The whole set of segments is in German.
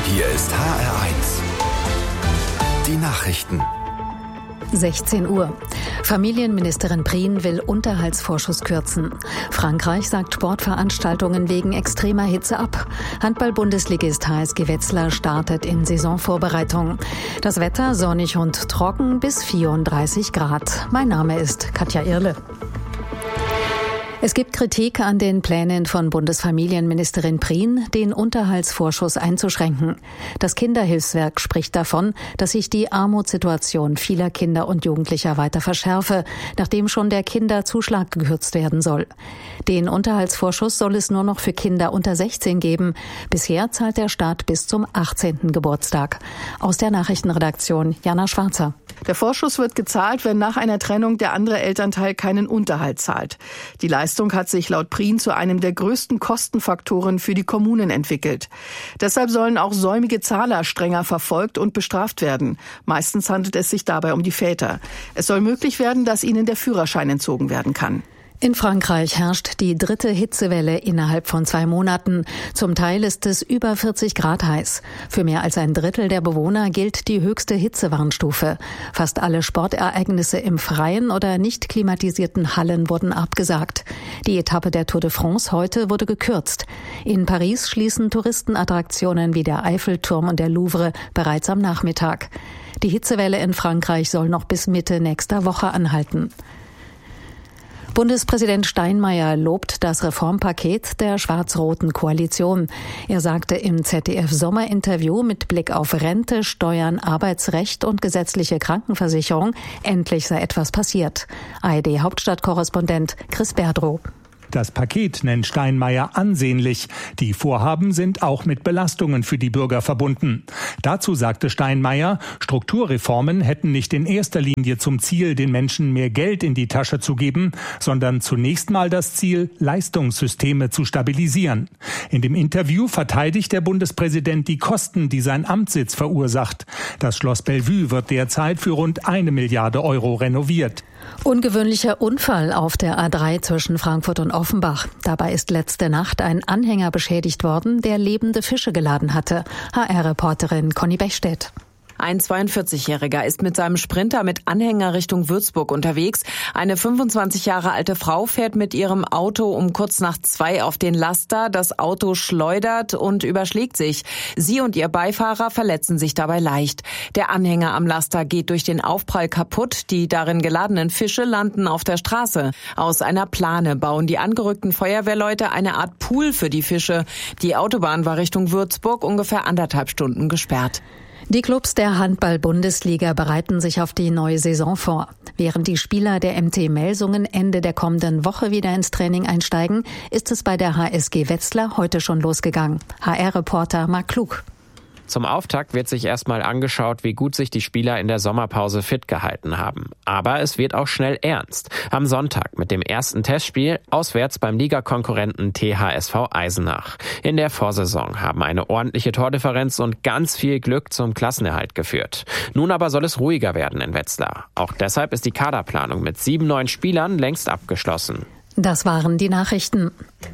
Hier ist HR1. Die Nachrichten. 16 Uhr. Familienministerin Prien will Unterhaltsvorschuss kürzen. Frankreich sagt Sportveranstaltungen wegen extremer Hitze ab. Handball-Bundesligist HSG Wetzlar startet in Saisonvorbereitung. Das Wetter sonnig und trocken bis 34 Grad. Mein Name ist Katja Irle. Es gibt Kritik an den Plänen von Bundesfamilienministerin Prien, den Unterhaltsvorschuss einzuschränken. Das Kinderhilfswerk spricht davon, dass sich die Armutssituation vieler Kinder und Jugendlicher weiter verschärfe, nachdem schon der Kinderzuschlag gekürzt werden soll. Den Unterhaltsvorschuss soll es nur noch für Kinder unter 16 geben. Bisher zahlt der Staat bis zum 18. Geburtstag. Aus der Nachrichtenredaktion Jana Schwarzer. Der Vorschuss wird gezahlt, wenn nach einer Trennung der andere Elternteil keinen Unterhalt zahlt. Die Leistung hat sich laut Prien zu einem der größten Kostenfaktoren für die Kommunen entwickelt. Deshalb sollen auch säumige Zahler strenger verfolgt und bestraft werden. Meistens handelt es sich dabei um die Väter. Es soll möglich werden, dass ihnen der Führerschein entzogen werden kann. In Frankreich herrscht die dritte Hitzewelle innerhalb von 2 Monaten. Zum Teil ist es über 40 Grad heiß. Für mehr als ein Drittel der Bewohner gilt die höchste Hitzewarnstufe. Fast alle Sportereignisse im freien oder nicht klimatisierten Hallen wurden abgesagt. Die Etappe der Tour de France heute wurde gekürzt. In Paris schließen Touristenattraktionen wie der Eiffelturm und der Louvre bereits am Nachmittag. Die Hitzewelle in Frankreich soll noch bis Mitte nächster Woche anhalten. Bundespräsident Steinmeier lobt das Reformpaket der schwarz-roten Koalition. Er sagte im ZDF-Sommerinterview mit Blick auf Rente, Steuern, Arbeitsrecht und gesetzliche Krankenversicherung, endlich sei etwas passiert. ARD-Hauptstadtkorrespondent Chris Berdrow. Das Paket nennt Steinmeier ansehnlich. Die Vorhaben sind auch mit Belastungen für die Bürger verbunden. Dazu sagte Steinmeier, Strukturreformen hätten nicht in erster Linie zum Ziel, den Menschen mehr Geld in die Tasche zu geben, sondern zunächst mal das Ziel, Leistungssysteme zu stabilisieren. In dem Interview verteidigt der Bundespräsident die Kosten, die sein Amtssitz verursacht. Das Schloss Bellevue wird derzeit für rund 1 Milliarde Euro renoviert. Ungewöhnlicher Unfall auf der A3 zwischen Frankfurt und Offenbach. Dabei ist letzte Nacht ein Anhänger beschädigt worden, der lebende Fische geladen hatte. HR-Reporterin Conny Bechstedt. Ein 42-Jähriger ist mit seinem Sprinter mit Anhänger Richtung Würzburg unterwegs. Eine 25 Jahre alte Frau fährt mit ihrem Auto um kurz nach 2 auf den Laster. Das Auto schleudert und überschlägt sich. Sie und ihr Beifahrer verletzen sich dabei leicht. Der Anhänger am Laster geht durch den Aufprall kaputt. Die darin geladenen Fische landen auf der Straße. Aus einer Plane bauen die angerückten Feuerwehrleute eine Art Pool für die Fische. Die Autobahn war Richtung Würzburg ungefähr 1,5 Stunden gesperrt. Die Clubs der Handball-Bundesliga bereiten sich auf die neue Saison vor. Während die Spieler der MT Melsungen Ende der kommenden Woche wieder ins Training einsteigen, ist es bei der HSG Wetzlar heute schon losgegangen. HR-Reporter Marc Klug. Zum Auftakt wird sich erstmal angeschaut, wie gut sich die Spieler in der Sommerpause fit gehalten haben. Aber es wird auch schnell ernst. Am Sonntag mit dem ersten Testspiel auswärts beim Ligakonkurrenten THSV Eisenach. In der Vorsaison haben eine ordentliche Tordifferenz und ganz viel Glück zum Klassenerhalt geführt. Nun aber soll es ruhiger werden in Wetzlar. Auch deshalb ist die Kaderplanung mit 7 neuen Spielern längst abgeschlossen. Das waren die Nachrichten.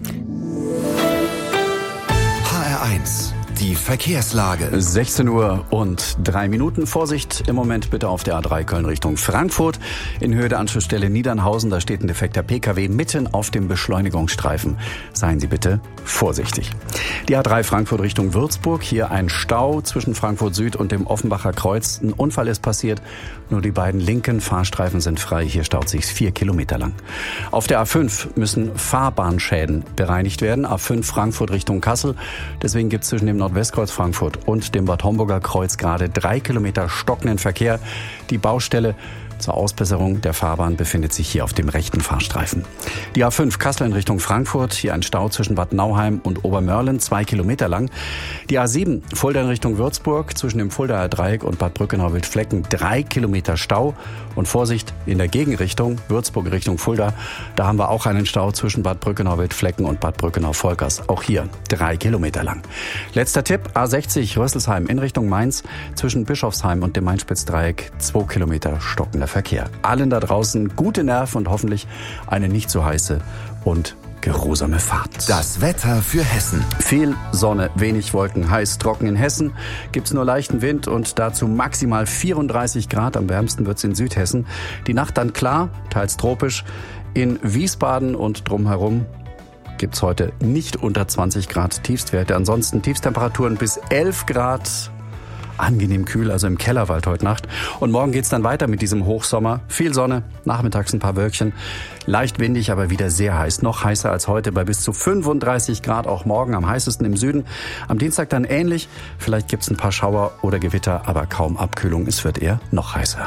HR1. Die Verkehrslage. 16 Uhr und 3 Minuten. Vorsicht im Moment bitte auf der A3 Köln Richtung Frankfurt. In Höhe der Anschlussstelle Niedernhausen, da steht ein defekter Pkw mitten auf dem Beschleunigungsstreifen. Seien Sie bitte vorsichtig. Die A3 Frankfurt Richtung Würzburg. Hier ein Stau zwischen Frankfurt Süd und dem Offenbacher Kreuz. Ein Unfall ist passiert. Nur die beiden linken Fahrstreifen sind frei. Hier staut sich's 4 Kilometer lang. Auf der A5 müssen Fahrbahnschäden bereinigt werden. A5 Frankfurt Richtung Kassel. Deswegen gibt es zwischen dem Nordwestkreuz Frankfurt und dem Bad Homburger Kreuz gerade 3 Kilometer stockenden Verkehr. Die Baustelle zur Ausbesserung der Fahrbahn befindet sich hier auf dem rechten Fahrstreifen. Die A5 Kassel in Richtung Frankfurt, hier ein Stau zwischen Bad Nauheim und Obermörlen, 2 Kilometer lang. Die A7 Fulda in Richtung Würzburg, zwischen dem Fuldaer Dreieck und Bad Brückenau-Wildflecken, 3 Kilometer Stau. Und Vorsicht, in der Gegenrichtung, Würzburg Richtung Fulda, da haben wir auch einen Stau zwischen Bad Brückenau-Wildflecken und Bad Brückenau-Volkers. Auch hier 3 Kilometer lang. Letzter Tipp, A60 Rüsselsheim in Richtung Mainz, zwischen Bischofsheim und dem Main-Spitz-Dreieck, 2 Kilometer stockender Verkehr. Allen da draußen gute Nerven und hoffentlich eine nicht so heiße und geruhsame Fahrt. Das Wetter für Hessen. Viel Sonne, wenig Wolken, heiß, trocken in Hessen. Gibt's nur leichten Wind und dazu maximal 34 Grad. Am wärmsten wird's in Südhessen. Die Nacht dann klar, teils tropisch. In Wiesbaden und drumherum gibt's heute nicht unter 20 Grad Tiefstwerte. Ansonsten Tiefstemperaturen bis 11 Grad. Angenehm kühl, also im Kellerwald heute Nacht. Und morgen geht's dann weiter mit diesem Hochsommer. Viel Sonne, nachmittags ein paar Wölkchen. Leicht windig, aber wieder sehr heiß. Noch heißer als heute bei bis zu 35 Grad, auch morgen am heißesten im Süden. Am Dienstag dann ähnlich. Vielleicht gibt's ein paar Schauer oder Gewitter, aber kaum Abkühlung. Es wird eher noch heißer.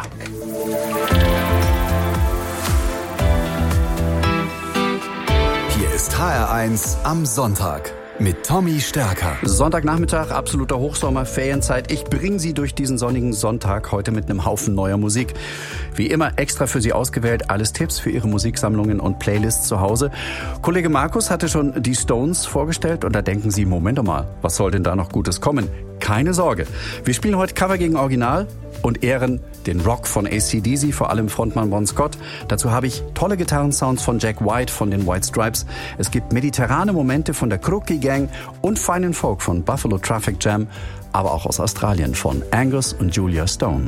Hier ist HR1 am Sonntag mit Tommy Stärker. Sonntagnachmittag, absoluter Hochsommer, Ferienzeit. Ich bringe Sie durch diesen sonnigen Sonntag heute mit einem Haufen neuer Musik. Wie immer extra für Sie ausgewählt, alles Tipps für Ihre Musiksammlungen und Playlists zu Hause. Kollege Markus hatte schon die Stones vorgestellt und da denken Sie, Moment mal, was soll denn da noch Gutes kommen? Keine Sorge, wir spielen heute Cover gegen Original und ehren den Rock von AC/DC, vor allem Frontmann Bon Scott. Dazu habe ich tolle Gitarrensounds von Jack White von den White Stripes. Es gibt mediterrane Momente von der Crookie Gang und feinen Folk von Buffalo Traffic Jam, aber auch aus Australien von Angus und Julia Stone.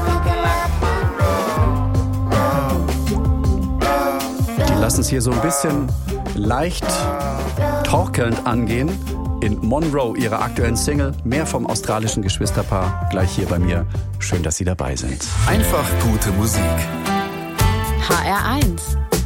Die lassen es hier so ein bisschen leicht torkelnd angehen. In Monroe, ihrer aktuellen Single, mehr vom australischen Geschwisterpaar, gleich hier bei mir. Schön, dass Sie dabei sind. Einfach gute Musik. HR1